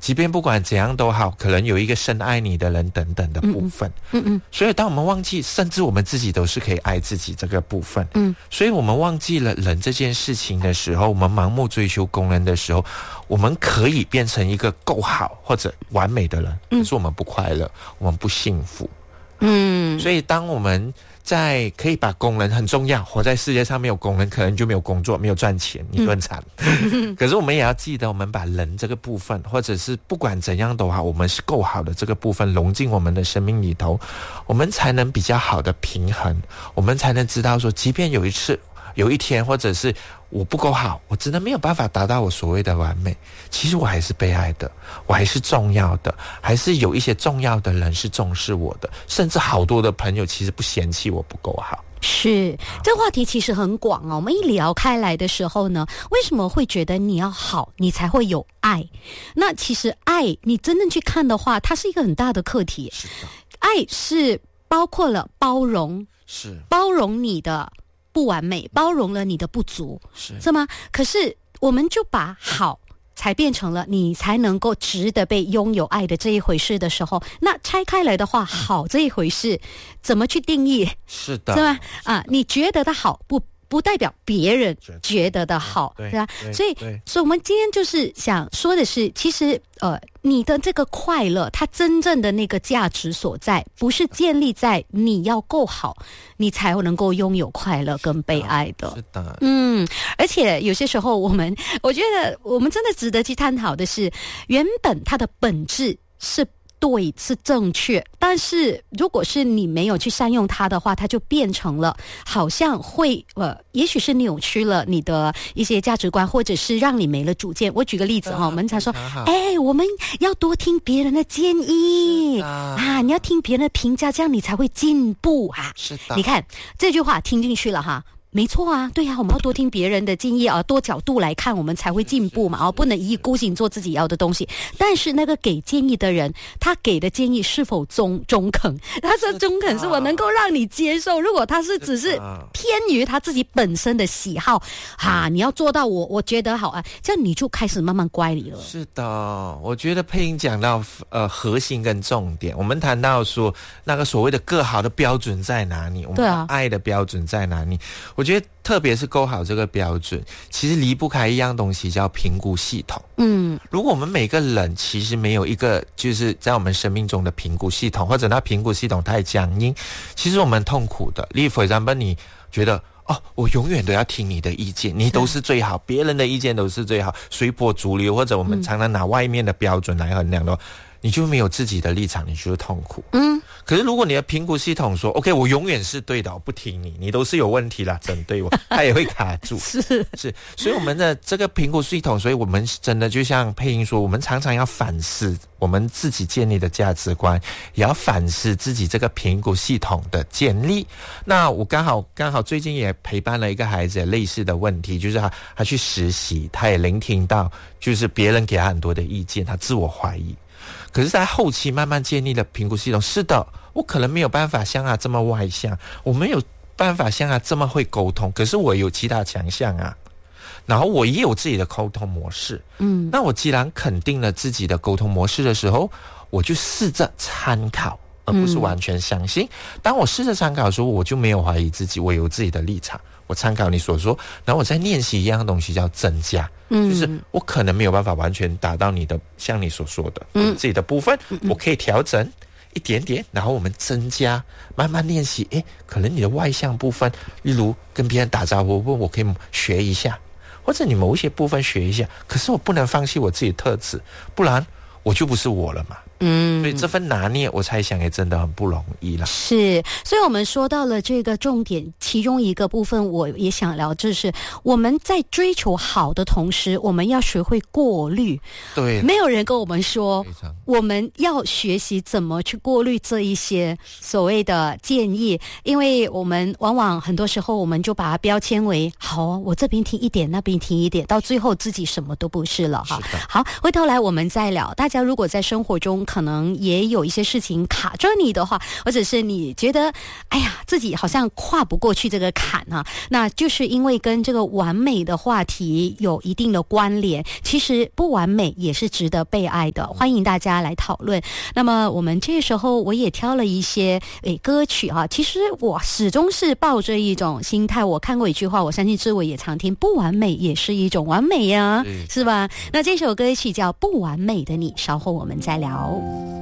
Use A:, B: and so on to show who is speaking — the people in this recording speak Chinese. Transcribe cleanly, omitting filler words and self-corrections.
A: 即便不管怎样都好，可能有一个深爱你的人等等的部分。所以当我们忘记，甚至我们自己都是可以爱自己这个部分。所以我们忘记了人这件事情的时候，我们盲目追求功能的时候，我们可以变成一个够好或者完美的人，可是我们不快乐，我们不幸福。所以当我们在可以把功能很重要，活在世界上没有功能，可能就没有工作，没有赚钱，你顿惨。可是我们也要记得，我们把人这个部分，或者是不管怎样都好，我们是够好的这个部分融进我们的生命里头，我们才能比较好的平衡，我们才能知道说，即便有一天，或者是我不够好，我真的没有办法达到我所谓的完美，其实我还是被爱的，我还是重要的，还是有一些重要的人是重视我的，甚至好多的朋友其实不嫌弃我不够好。
B: 是，这个话题其实很广哦。我们一聊开来的时候呢，为什么会觉得你要好，你才会有爱？那其实爱，你真正去看的话，它是一个很大的课题。
A: 是的，
B: 爱是包括了包容，
A: 是
B: 包容你的不完美，包容了你的不足，是吗？可是我们就把好才变成了你才能够值得被拥有爱的这一回事的时候，那拆开来的话，好这一回事怎么去定义？
A: 是的，
B: 是吧？你觉得的好不代表别人觉得的好，对吧？所以我们今天就是想说的是，其实你的这个快乐，它真正的那个价值所在，不是建立在你要够好，你才能够拥有快乐跟被爱的。
A: 是的，
B: 而且有些时候我觉得我们真的值得去探讨的是，原本它的本质是对，是正确，但是如果是你没有去善用它的话，它就变成了好像会也许是扭曲了你的一些价值观，或者是让你没了主见。我举个例子我们才说，我们要多听别人的建议你要听别人的评价，这样你才会进步啊。
A: 是的，
B: 你看这句话听进去了哈。没错啊，对啊，我们要多听别人的建议多角度来看，我们才会进步嘛不能一意孤行做自己要的东西。但是那个给建议的人，他给的建议是否中肯？他说中肯是我能够让你接受。如果他是只是偏于他自己本身的喜好你要做到我觉得好这样你就开始慢慢乖离了。
A: 是的，我觉得佩英讲到核心跟重点，我们谈到说那个所谓的个好的标准在哪里，我们爱的标准在哪里。我觉得特别是够好这个标准，其实离不开一样东西叫评估系统。如果我们每个人其实没有一个就是在我们生命中的评估系统，或者那评估系统太僵硬，其实我们痛苦的。例如 for example 你觉得我永远都要听你的意见，你都是最好，别人的意见都是最好，随波逐流，或者我们常常拿外面的标准来衡量的话，你就没有自己的立场，你就痛苦。可是如果你的评估系统说 OK 我永远是对的，我不听你都是有问题啦，针对我它也会卡住。是，所以我们的这个评估系统，所以我们真的就像佩英说，我们常常要反思我们自己建立的价值观，也要反思自己这个评估系统的建立。那我刚好最近也陪伴了一个孩子也类似的问题，就是他去实习，他也聆听到就是别人给他很多的意见，他自我怀疑。可是在后期慢慢建立了评估系统，是的，我可能没有办法像他这么外向，我没有办法像他这么会沟通，可是我有其他强项然后我也有自己的沟通模式。那我既然肯定了自己的沟通模式的时候，我就试着参考，而不是完全相信。当我试着参考的时候，我就没有怀疑自己，我有自己的立场，我参考你所说，然后我再练习一样东西叫增加。就是我可能没有办法完全达到你的像你所说的自己的部分，我可以调整一点点，然后我们增加，慢慢练习。可能你的外向部分，例如跟别人打招呼，我可以学一下，或者你某一些部分学一下，可是我不能放弃我自己的特质，不然我就不是我了嘛。所以这份拿捏，我猜想也真的很不容易了。
B: 是，所以我们说到了这个重点，其中一个部分我也想聊，就是我们在追求好的同时，我们要学会过滤。
A: 对，
B: 没有人跟我们说我们要学习怎么去过滤这一些所谓的建议，因为我们往往很多时候我们就把它标签为好，我这边听一点，那边听一点，到最后自己什么都不是了哈。好，回头来我们再聊。大家如果在生活中可能也有一些事情卡着你的话，或者是你觉得哎呀自己好像跨不过去这个坎啊，那就是因为跟这个完美的话题有一定的关联。其实不完美也是值得被爱的，欢迎大家来讨论。那么我们这时候我也挑了一些歌曲啊，其实我始终是抱着一种心态，我看过一句话，我相信志伟也常听，不完美也是一种完美呀，是吧？那这首歌曲叫《不完美的你》，稍后我们再聊。